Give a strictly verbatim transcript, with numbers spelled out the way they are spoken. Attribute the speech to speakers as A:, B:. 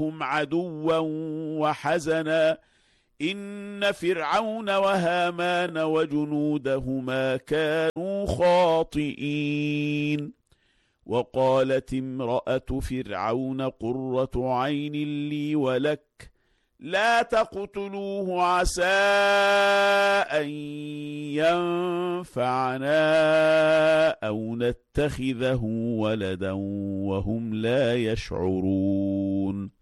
A: هم عدوا وحزنا إن فرعون وهامان وجنودهما كانوا خاطئين وقالت امرأة فرعون قرة عين لي ولك لا تقتلوه عسى أن ينفعنا أو نتخذه ولدا وهم لا يشعرون